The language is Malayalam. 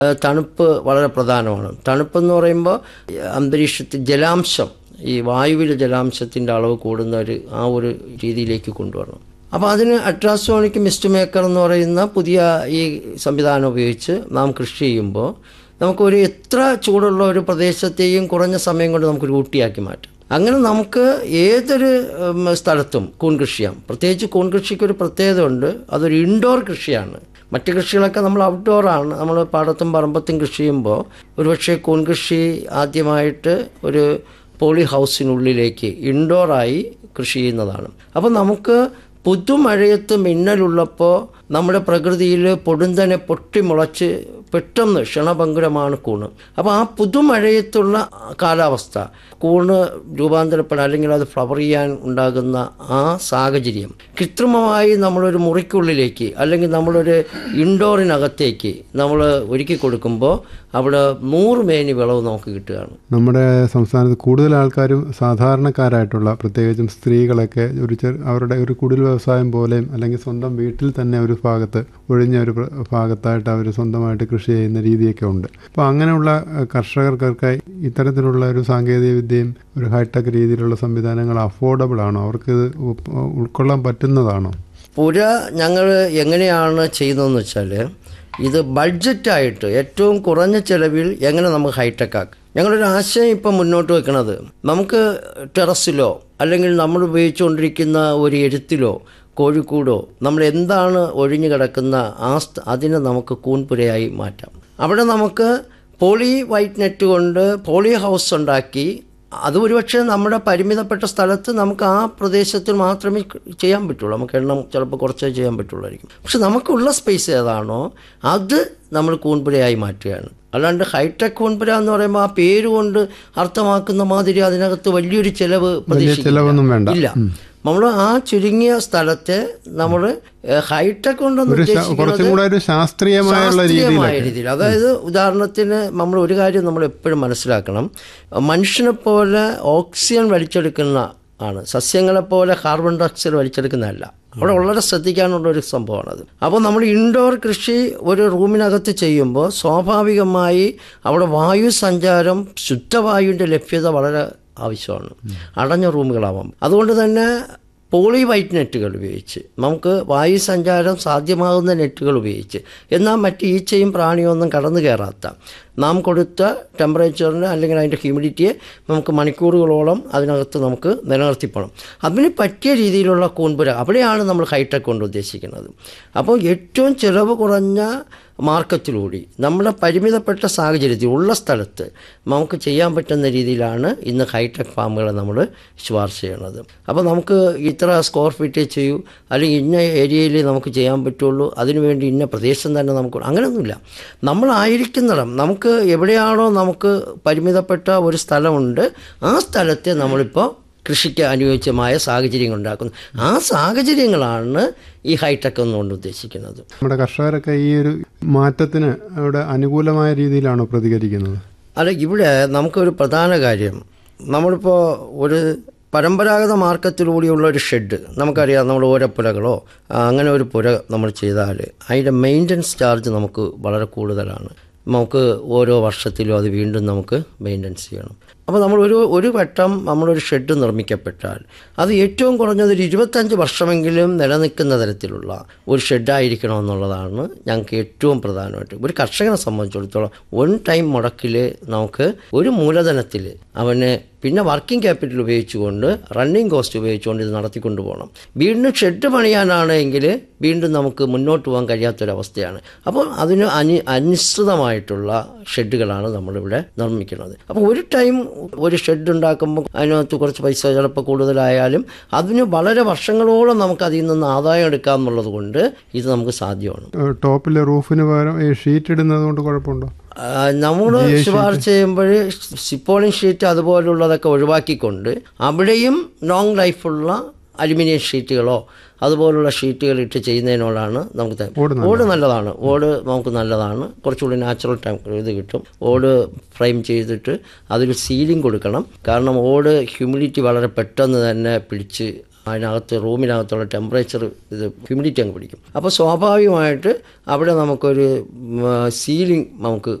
തണുപ്പ് വളരെ പ്രധാനമാണ്. തണുപ്പെന്ന് പറയുമ്പോൾ അന്തരീക്ഷത്തിൽ ജലാംശം, ഈ വായുവിലെ ജലാംശത്തിൻ്റെ അളവ് കൂടുന്ന ഒരു രീതിയിലേക്ക് കൊണ്ടുവരണം. അപ്പോൾ അതിന് അൾട്രാസോണിക് മിസ്റ്റ് മേക്കർ എന്ന് പറയുന്ന പുതിയ ഈ സംവിധാനം ഉപയോഗിച്ച് നാം കൃഷി ചെയ്യുമ്പോൾ നമുക്കൊരു എത്ര ചൂടുള്ള ഒരു പ്രദേശത്തെയും കുറഞ്ഞ സമയം കൊണ്ട് നമുക്കൊരു ഊട്ടിയാക്കി മാറ്റാം. അങ്ങനെ നമുക്ക് ഏതൊരു സ്ഥലത്തും കൂൺ കൃഷി ചെയ്യാം. പ്രത്യേകിച്ച് കൂൺ കൃഷിക്കൊരു പ്രത്യേകത ഉണ്ട്, അതൊരു ഇൻഡോർ കൃഷിയാണ്. മറ്റ് കൃഷികളൊക്കെ നമ്മൾ ഔട്ട്ഡോറാണ്. നമ്മൾ പാടത്തും പറമ്പത്തും കൃഷി ചെയ്യുമ്പോൾ ഒരുപക്ഷെ കൂൺ കൃഷി ആദ്യമായിട്ട് ഒരു പോളി ഹൗസിനുള്ളിലേക്ക് ഇൻഡോറായി കൃഷി ചെയ്യുന്നതാണ്. അപ്പോൾ നമുക്ക് പുതുമഴയത്ത് മിന്നലുള്ളപ്പോൾ നമ്മുടെ പ്രകൃതിയിൽ പൊടുന്തനെ പൊട്ടിമുളച്ച് പെട്ടെന്ന് ക്ഷണഭങ്കുരമാണ് കൂണ്. അപ്പോൾ ആ പുതുമഴയത്തുള്ള കാലാവസ്ഥ കൂണ് രൂപാന്തരപ്പെടാൻ അല്ലെങ്കിൽ അത് ഫ്ലവർ ചെയ്യാൻ ഉണ്ടാകുന്ന ആ സാഹചര്യം കൃത്രിമമായി നമ്മളൊരു മുറിക്കുള്ളിലേക്ക് അല്ലെങ്കിൽ നമ്മളൊരു ഇൻഡോറിനകത്തേക്ക് നമ്മൾ ഒരുക്കി കൊടുക്കുമ്പോൾ അവിടെ 100 മേനി വിളവ് നമുക്ക് കിട്ടുകയാണ്. നമ്മുടെ സംസ്ഥാനത്ത് കൂടുതൽ ആൾക്കാരും സാധാരണക്കാരായിട്ടുള്ള, പ്രത്യേകിച്ചും സ്ത്രീകളൊക്കെ അവരുടെ ഒരു കുടിൽ വ്യവസായം പോലെയും അല്ലെങ്കിൽ സ്വന്തം വീട്ടിൽ തന്നെ ഒരു ഭാഗത്ത് ഒഴിഞ്ഞ ഒരു ഭാഗത്തായിട്ട് അവർ സ്വന്തമായിട്ട് കൃഷി ചെയ്യുന്ന രീതിയൊക്കെ ഉണ്ട്. അപ്പോൾ അങ്ങനെയുള്ള കർഷകർക്കൊക്കെ ഇത്തരത്തിലുള്ള ഒരു സാങ്കേതിക വിദ്യയും ഒരു ഹൈടെക് രീതിയിലുള്ള സംവിധാനങ്ങൾ അഫോർഡബിൾ ആണോ? അവർക്ക് ഇത് ഉൾക്കൊള്ളാൻ പറ്റുന്നതാണോ? പുര ഞങ്ങൾ എങ്ങനെയാണ് ചെയ്യുന്നതെന്ന് വെച്ചാൽ, ഇത് ബഡ്ജറ്റായിട്ട് ഏറ്റവും കുറഞ്ഞ ചിലവിൽ എങ്ങനെ നമുക്ക് ഹൈടെക് ആക്കാം. ഞങ്ങളൊരു ആശയം ഇപ്പം മുന്നോട്ട് വെക്കുന്നത്, നമുക്ക് ടെറസിലോ അല്ലെങ്കിൽ നമ്മൾ ഉപയോഗിച്ചുകൊണ്ടിരിക്കുന്ന ഒരു എഴുത്തിലോ കോഴിക്കൂടോ നമ്മൾ എന്താണ് ഒഴിഞ്ഞു കിടക്കുന്ന അതിനെ നമുക്ക് കൂൺപുരയായി മാറ്റാം. അവിടെ നമുക്ക് പോളി വൈറ്റ് നെറ്റ് കൊണ്ട് പോളി ഹൗസ് ഉണ്ടാക്കി, അത് ഒരുപക്ഷെ നമ്മുടെ പരിമിതപ്പെട്ട സ്ഥലത്ത് നമുക്ക് ആ പ്രദേശത്തിൽ മാത്രമേ ചെയ്യാൻ പറ്റുള്ളൂ. നമുക്ക് എണ്ണം ചിലപ്പോൾ കുറച്ചേ ചെയ്യാൻ പറ്റുള്ളായിരിക്കും. പക്ഷെ നമുക്കുള്ള സ്പേസ് ഏതാണോ അത് നമ്മൾ കൂൺപുരയായി മാറ്റുകയാണ്. അല്ലാണ്ട് ഹൈടെക് കൂൺപുര എന്ന് പറയുമ്പോൾ ആ പേര് കൊണ്ട് അർത്ഥമാക്കുന്ന മാതിരി അതിനകത്ത് വലിയൊരു ചിലവ് പ്രതീക്ഷിക്കില്ല. നമ്മൾ ആ ചുരുങ്ങിയ സ്ഥലത്തെ നമ്മൾ ഹൈടെക് കൊണ്ടെന്ന് ഉദ്ദേശിക്കുന്നത് ശാസ്ത്രീയമായ രീതിയിൽ. അതായത് ഉദാഹരണത്തിന് നമ്മൾ ഒരു കാര്യം നമ്മൾ എപ്പോഴും മനസ്സിലാക്കണം, മനുഷ്യനെ പോലെ ഓക്സിജൻ വലിച്ചെടുക്കുന്ന ആണ്, സസ്യങ്ങളെപ്പോലെ കാർബൺ ഡയോക്സൈഡ് വലിച്ചെടുക്കുന്നതല്ല. അവിടെ വളരെ ശ്രദ്ധിക്കാനുള്ളൊരു സംഭവമാണത്. അപ്പോൾ നമ്മൾ ഇൻഡോർ കൃഷി ഒരു റൂമിനകത്ത് ചെയ്യുമ്പോൾ സ്വാഭാവികമായി അവിടെ വായു സഞ്ചാരം, ശുദ്ധവായുവിൻ്റെ ലഭ്യത വളരെ ആവശ്യമാണ്. അടഞ്ഞ റൂമുകളാവാം. അതുകൊണ്ട് തന്നെ പോളി വൈറ്റ് നെറ്റുകൾ ഉപയോഗിച്ച് നമുക്ക് വായു സഞ്ചാരം സാധ്യമാകുന്ന നെറ്റുകൾ ഉപയോഗിച്ച്, എന്നാൽ മറ്റ് ഈച്ചയും പ്രാണിയും ഒന്നും കടന്നു കയറാത്ത, നാം കൊടുത്ത ടെമ്പറേച്ചറിന് അല്ലെങ്കിൽ അതിൻ്റെ ഹ്യൂമിഡിറ്റിയെ നമുക്ക് മണിക്കൂറുകളോളം അതിനകത്ത് നമുക്ക് നിലനിർത്തിപ്പോണം. അതിന് പറ്റിയ രീതിയിലുള്ള കൂൺപുര, അവിടെയാണ് നമ്മൾ ഹൈടെക് കൊണ്ട് ഉദ്ദേശിക്കുന്നത്. അപ്പോൾ ഏറ്റവും ചിലവ് കുറഞ്ഞ മാർക്കറ്റിലൂടെ നമ്മുടെ പരിമിതപ്പെട്ട സാഹചര്യത്തിൽ ഉള്ള സ്ഥലത്ത് നമുക്ക് ചെയ്യാൻ പറ്റുന്ന രീതിയിലാണ് ഇന്ന് ഹൈടെക് ഫാമുകളെ നമ്മൾ ശുപാർശ ചെയ്യണത്. അപ്പോൾ നമുക്ക് ഇത്ര സ്ക്വയർ ഫീറ്റേ ചെയ്യൂ, അല്ലെങ്കിൽ ഇന്ന ഏരിയയിൽ നമുക്ക് ചെയ്യാൻ പറ്റുള്ളൂ, അതിനുവേണ്ടി ഇന്ന പ്രദേശം തന്നെ നമുക്ക്, അങ്ങനെയൊന്നുമില്ല. നമ്മളായിരിക്കുന്നിടം, നമുക്ക് എവിടെയാണോ നമുക്ക് പരിമിതപ്പെട്ട ഒരു സ്ഥലമുണ്ട്, ആ സ്ഥലത്തെ നമ്മളിപ്പോൾ കൃഷിക്ക് അനുയോജ്യമായ സാഹചര്യങ്ങൾ ഉണ്ടാക്കുന്നു. ആ സാഹചര്യങ്ങളാണ് ഈ ഹൈടെക് എന്നുകൊണ്ട് ഉദ്ദേശിക്കുന്നത്. നമ്മുടെ കർഷകരൊക്കെ ഈ ഒരു മാറ്റത്തിന് അവിടെ അനുകൂലമായ രീതിയിലാണോ പ്രതികരിക്കുന്നത്? അല്ല, ഇവിടെ നമുക്കൊരു പ്രധാന കാര്യം, നമ്മളിപ്പോൾ ഒരു പരമ്പരാഗത മാർക്കറ്റിലൂടെയുള്ള ഒരു ഷെഡ് നമുക്കറിയാം. നമ്മൾ ഓരപ്പുരകളോ അങ്ങനെ ഒരു പുര നമ്മൾ ചെയ്താൽ അതിൻ്റെ മെയിൻ്റനൻസ് ചാർജ് നമുക്ക് വളരെ കൂടുതലാണ്. നമുക്ക് ഓരോ വർഷത്തിലും അത് വീണ്ടും നമുക്ക് മെയിൻ്റനൻസ് ചെയ്യണം. അപ്പോൾ നമ്മൾ ഒരു വട്ടം നമ്മളൊരു ഷെഡ് നിർമ്മിക്കപ്പെട്ടാൽ അത് ഏറ്റവും കുറഞ്ഞത് ഒരു 25 വർഷമെങ്കിലും നിലനിൽക്കുന്ന തരത്തിലുള്ള ഒരു ഷെഡായിരിക്കണമെന്നുള്ളതാണ് ഞങ്ങൾക്ക് ഏറ്റവും പ്രധാനമായിട്ട്. ഒരു കർഷകനെ സംബന്ധിച്ചിടത്തോളം 1 ടൈം മുടക്കിൽ നമുക്ക് ഒരു മൂലധനത്തിൽ അവന് പിന്നെ വർക്കിംഗ് ക്യാപിറ്റൽ ഉപയോഗിച്ചുകൊണ്ട്, റണ്ണിങ് കോസ്റ്റ് ഉപയോഗിച്ചുകൊണ്ട് ഇത് നടത്തിക്കൊണ്ടു പോകണം. വീണ്ടും ഷെഡ് പണിയാനാണെങ്കിൽ വീണ്ടും നമുക്ക് മുന്നോട്ട് പോകാൻ കഴിയാത്തൊരവസ്ഥയാണ്. അപ്പോൾ അതിന് അനിശ്ചിതമായിട്ടുള്ള ഷെഡുകളാണ് നമ്മളിവിടെ നിർമ്മിക്കുന്നത്. അപ്പോൾ ഒരു ടൈം ഒരു ഷെഡ് ഉണ്ടാക്കുമ്പോൾ അതിനകത്ത് കുറച്ച് പൈസ ചിലപ്പോൾ കൂടുതലായാലും അതിന് വളരെ വർഷങ്ങളോളം നമുക്ക് അതിൽ നിന്ന് ആദായം എടുക്കാം എന്നുള്ളത് കൊണ്ട് ഇത് നമുക്ക് സാധ്യമാണ്. ടോപ്പിലെ റൂഫിന് പകരം ഷീറ്റ് ഇടുന്നത് കൊണ്ട് കുഴപ്പമുണ്ടോ? നമ്മൾ ശുപാർശ ചെയ്യുമ്പോൾ സിപ്പോളിംഗ് ഷീറ്റ് അതുപോലുള്ളതൊക്കെ ഒഴിവാക്കിക്കൊണ്ട് അവിടെയും ലോങ് ലൈഫുള്ള അലുമിനിയം ഷീറ്റുകളോ അതുപോലുള്ള ഷീറ്റുകൾ ഇട്ട് ചെയ്യുന്നതിനോടാണ് നമുക്ക്. ഓട് നല്ലതാണ്, ഓട് നമുക്ക് നല്ലതാണ്, കുറച്ചുകൂടി നാച്ചുറൽ ടൈം ഇത് കിട്ടും. ഓട് ഫ്രെയിം ചെയ്തിട്ട് അതിൽ സീലിംഗ് കൊടുക്കണം. കാരണം ഓട് ഹ്യൂമിഡിറ്റി വളരെ പെട്ടെന്ന് തന്നെ പിടിച്ച് അതിനകത്ത് റൂമിനകത്തുള്ള ടെമ്പറേച്ചർ ഇത് ഹ്യൂമിഡിറ്റി അങ്ങ് പിടിക്കും. അപ്പോൾ സ്വാഭാവികമായിട്ട് അവിടെ നമുക്കൊരു സീലിംഗ് നമുക്ക്